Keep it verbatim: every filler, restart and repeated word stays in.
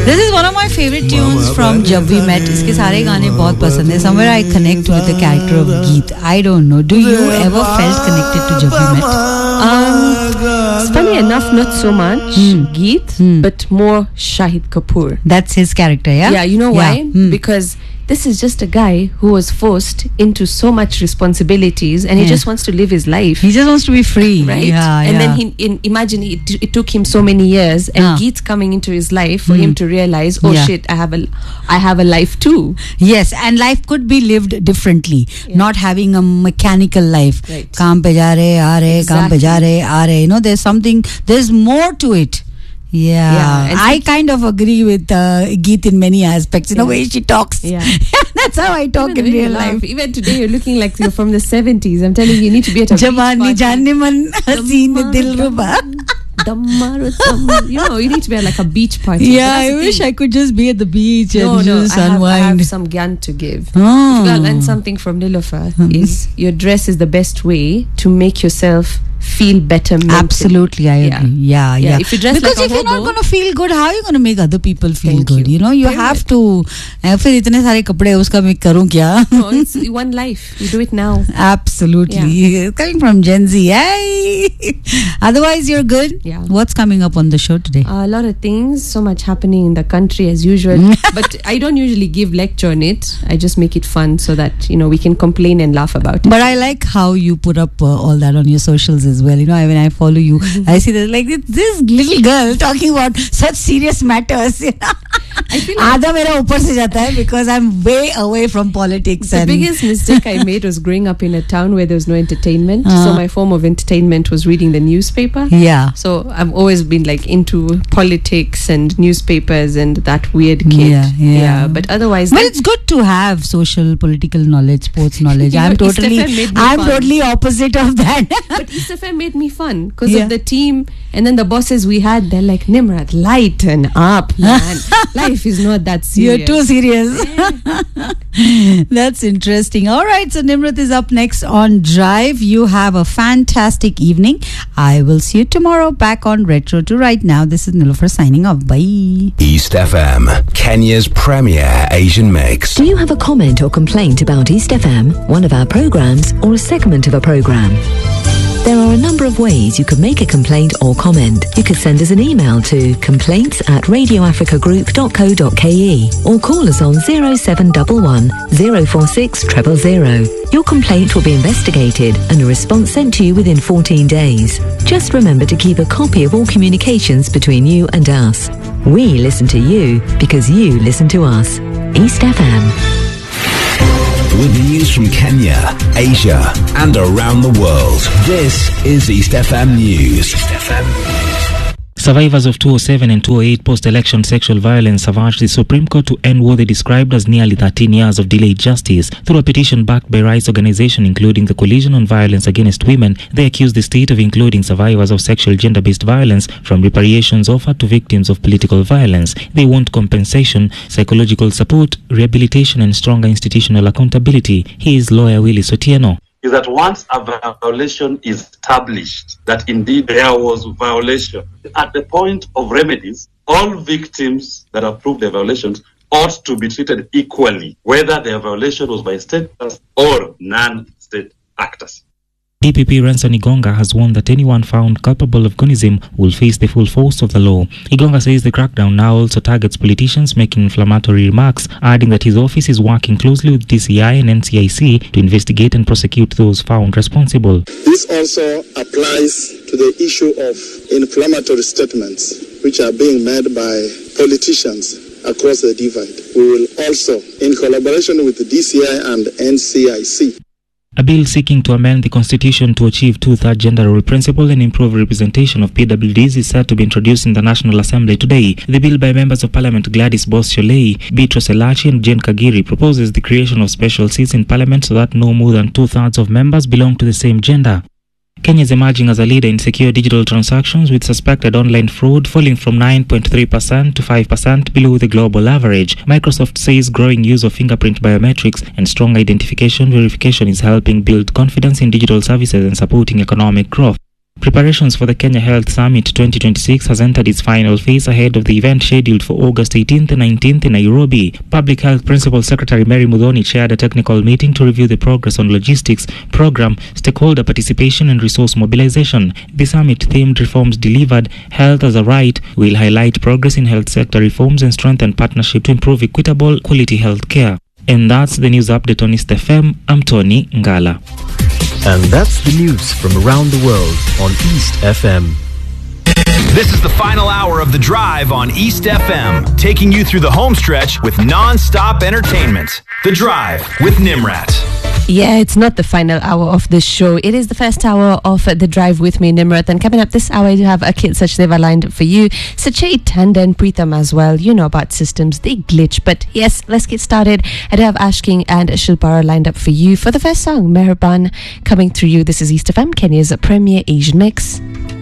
This is one of my favorite tunes from Jab We Met. इसके सारे गाने बहुत पसंद हैं. Somewhere I connect with the character of Geet. I don't know. Do you ever felt connected to Jab We Met? Um, funny enough, not so much mm. Geet, mm. but more Shahid Kapoor. That's his character, yeah? Yeah, you know yeah. why? Mm. Because this is just a guy who was forced into so much responsibilities, and he yeah. just wants to live his life. He just wants to be free, right? Yeah, and yeah. then he, in, imagine it, it took him so many years, and uh. Geet coming into his life for mm. him to realize, oh yeah. shit, I have a, I have a life too. Yes, and life could be lived differently, yeah. not having a mechanical life. Right. Kaam pe ja rahe, aa rahe, kaam pe ja rahe, aa rahe. You know, there's something, there's more to it. Yeah, yeah I kind of agree with uh, Geet in many aspects. In yeah. a way she talks. Yeah, that's how I talk Even in real laugh. life. Even today, you're looking like you're from the seventies. I'm telling you, you need to be at a Jamani Jani Man Haseen Dilruba. You know, you need to be at like a beach party. Yeah, I wish I could just be at the beach no, and no, just I have, unwind. I have some gyan to give. Oh. If you gotta learn something from Nilofer, mm-hmm. is your dress is the best way to make yourself feel better mentally. Absolutely, I agree. Yeah, yeah. yeah. yeah. If you dress because like if a you're hobo, not going to feel good, how are you going to make other people feel Thank good? You, you know, you Period. have to. फिर इतने सारे कपड़े उसका मैं करूँ क्या? No, it's one life. You do it now. Absolutely. Yeah. Coming from Gen Z, hey. Otherwise, you're good. Yeah. What's coming up on the show today? Uh, a lot of things. So much happening in the country as usual. But I don't usually give lecture on it. I just make it fun so that you know we can complain and laugh about it. But I like how you put up uh, all that on your socials as well. You know, when I follow you, I see that like this little girl talking about such serious matters. You know? I feel like आधा मेरा ऊपर से जाता है because I'm way away from politics. The and biggest mistake I made was growing up in a town where there was no entertainment. Uh, so my form of entertainment was reading the newspaper. Yeah. So I've always been like into politics and newspapers and that weird kid. Yeah, yeah. yeah but otherwise, well, it's good to have social, political knowledge, sports knowledge. I'm know, totally, I'm fun. totally opposite of that. But East F M made me fun because yeah. of the team and then the bosses we had. They're like, Nimrat, lighten up, man. Life is not that serious. You're too serious. That's interesting. All right, so Nimrat is up next on Drive. You have a fantastic evening. I will see you tomorrow back on Retro to Right Now. This is Nilofer signing off. Bye. East F M, Kenya's premier Asian mix. Do you have a comment or complaint about East F M, one of our programs, or a segment of a program? There are a number of ways you can make a complaint or comment. You could send us an email to complaints at radio africa group dot co dot ke or call us on zero seven one one, zero four six, zero zero zero. Your complaint will be investigated and a response sent to you within fourteen days. Just remember to keep a copy of all communications between you and us. We listen to you because you listen to us. East F M. With news from Kenya, Asia, and around the world, this is East F M News. East F M News. Survivors of two oh seven and two oh eight post-election sexual violence have urged the Supreme Court to end what they described as nearly thirteen years of delayed justice. Through a petition backed by rights organizations including the Coalition on Violence Against Women, they accuse the state of including survivors of sexual gender-based violence from reparations offered to victims of political violence. They want compensation, psychological support, rehabilitation and stronger institutional accountability. He is lawyer Willis Otieno. Is that once a violation is established, that indeed there was violation, at the point of remedies, all victims that have proved their violations ought to be treated equally, whether their violation was by state actors or non-state actors. D P P Ranson Igonga has warned that anyone found culpable of Gunism will face the full force of the law. Igonga says the crackdown now also targets politicians making inflammatory remarks, adding that his office is working closely with D C I and N C I C to investigate and prosecute those found responsible. This also applies to the issue of inflammatory statements which are being made by politicians across the divide. We will also, in collaboration with the D C I and N C I C, a bill seeking to amend the constitution to achieve two-third gender role principle and improve representation of P W Ds is set to be introduced in the National Assembly today. The bill by members of Parliament Gladys Boss-Sholei, Beatrice Elachi and Jane Kagiri proposes the creation of special seats in Parliament so that no more than two-thirds of members belong to the same gender. Kenya is emerging as a leader in secure digital transactions, with suspected online fraud falling from nine point three percent to five percent below the global average. Microsoft says growing use of fingerprint biometrics and strong identification verification is helping build confidence in digital services and supporting economic growth. Preparations for the Kenya Health Summit twenty twenty-six has entered its final phase ahead of the event scheduled for August eighteenth and nineteenth in Nairobi. Public Health Principal Secretary Mary Muthoni chaired a technical meeting to review the progress on logistics, program, stakeholder participation and resource mobilization. The summit-themed Reforms Delivered, Health as a Right will highlight progress in health sector reforms and strengthen partnership to improve equitable, quality health care. And that's the news update on East F M. I'm Tony Ngala. And that's the news from around the world on East F M. This is the final hour of The Drive on East F M, taking you through the home stretch with non-stop entertainment. The Drive with Nimrat. Yeah, it's not the final hour of the show. It is the first hour of The Drive with me, Nimrat. And coming up this hour, I do have a kid such they've aligned for you. Sachet, and then Preetham as well. You know about systems, they glitch. But yes, let's get started. I do have Ash King and Shilpara lined up for you for the first song, Meherban, coming through you. This is East F M, Kenya's premier Asian mix.